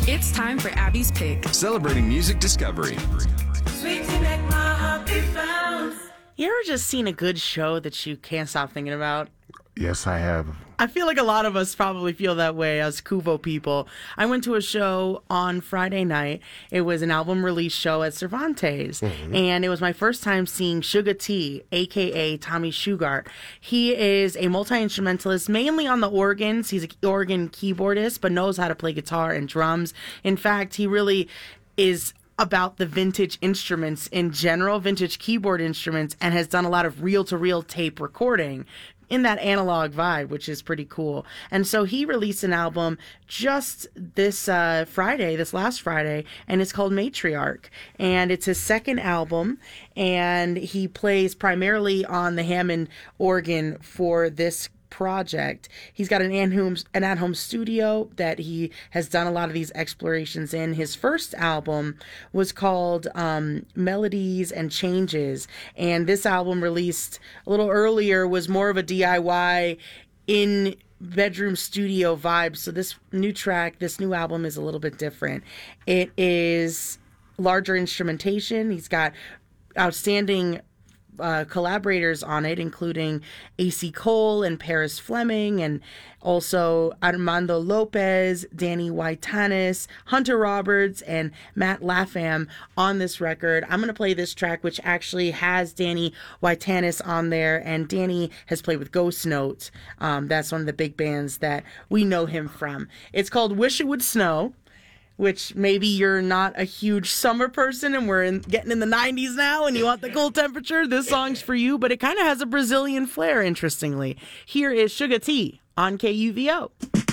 It's time for Abby's Pick. Celebrating music discovery. Sweet to make my heart beat bounce. You ever just seen a good show that you can't stop thinking about? Yes, I have. I feel like a lot of us probably feel that way as Kuvo people. I went to a show on Friday night. It was an album release show at Cervantes. And it was my first time seeing Suga T, a.k.a. Tommy Shugart. He is a multi-instrumentalist, mainly on the organs. He's an organ keyboardist, but knows how to play guitar and drums. In fact, he really is about the vintage instruments in general, vintage keyboard instruments, and has done a lot of reel-to-reel tape recording in that analog vibe, which is pretty cool. And so he released an album just this last Friday, and it's called Matriarch. And it's his second album, and he plays primarily on the Hammond organ for this project. He's got an at-home studio that he has done a lot of these explorations in. His first album was called Melodies and Changes, and this album, released a little earlier, was more of a DIY in bedroom studio vibe. So this new album is a little bit different. It is larger instrumentation. He's got outstanding collaborators on it, including A.C. Cole and Paris Fleming, and also Armando Lopez, Danny Waitanis, Hunter Roberts, and Matt Lapham on this record. I'm going to play this track, which actually has Danny Waitanis on there, and Danny has played with Ghost Note. That's one of the big bands that we know him from. It's called Wish It Would Snow, which maybe you're not a huge summer person and we're getting in the 90s now and you want the cool temperature. This song's for you, but it kind of has a Brazilian flair, interestingly. Here is Suga T on KUVO.